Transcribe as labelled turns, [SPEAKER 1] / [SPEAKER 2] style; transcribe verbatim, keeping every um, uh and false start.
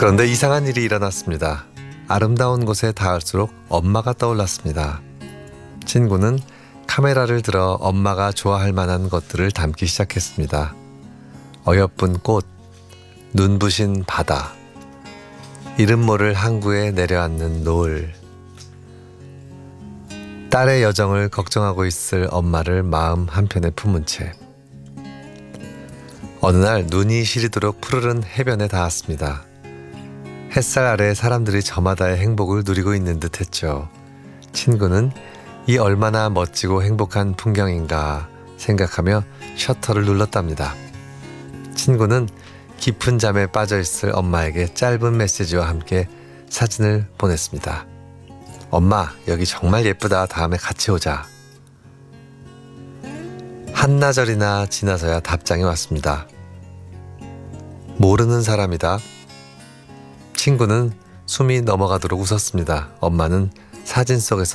[SPEAKER 1] 그런데 이상한 일이 일어났습니다. 아름다운 곳에 닿을수록 엄마가 떠올랐습니다. 친구는 카메라를 들어 엄마가 좋아할 만한 것들을 담기 시작했습니다. 어여쁜 꽃, 눈부신 바다, 이름 모를 항구에 내려앉는 노을. 딸의 여정을 걱정하고 있을 엄마를 마음 한편에 품은 채 어느 날 눈이 시리도록 푸르른 해변에 닿았습니다. 햇살 아래 사람들이 저마다의 행복을 누리고 있는 듯 했죠. 친구는 이 얼마나 멋지고 행복한 풍경인가 생각하며 셔터를 눌렀답니다. 친구는 깊은 잠에 빠져있을 엄마에게 짧은 메시지와 함께 사진을 보냈습니다. 엄마, 여기 정말 예쁘다. 다음에 같이 오자. 한나절이나 지나서야 답장이 왔습니다. 모르는 사람이다. 친구는 숨이 넘어가도록 웃었습니다. 엄마는 사진 속에서